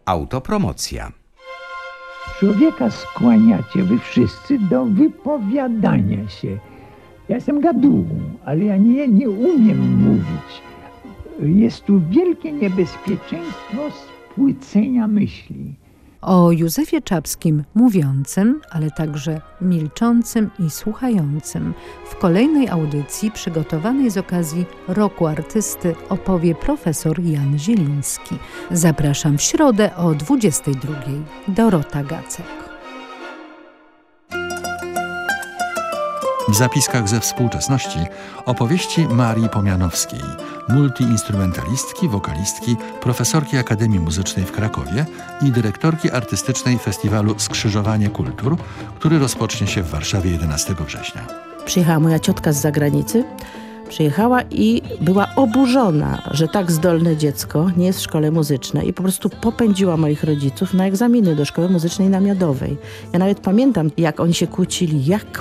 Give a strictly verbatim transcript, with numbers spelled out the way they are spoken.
Autopromocja. Człowieka skłaniacie wy wszyscy do wypowiadania się. Ja jestem gadułą, ale ja nie, nie umiem mówić. Jest tu wielkie niebezpieczeństwo spłycenia myśli. O Józefie Czapskim mówiącym, ale także milczącym i słuchającym w kolejnej audycji przygotowanej z okazji Roku Artysty opowie profesor Jan Zieliński. Zapraszam w środę o dwudziestej drugiej. Dorota Gacek. W zapiskach ze współczesności opowieści Marii Pomianowskiej, multiinstrumentalistki, wokalistki, profesorki Akademii Muzycznej w Krakowie i dyrektorki artystycznej festiwalu Skrzyżowanie Kultur, który rozpocznie się w Warszawie jedenastego września. Przyjechała moja ciotka z zagranicy, przyjechała i była oburzona, że tak zdolne dziecko nie jest w szkole muzycznej i po prostu popędziła moich rodziców na egzaminy do szkoły muzycznej na Miodowej. Ja nawet pamiętam, jak oni się kłócili, jak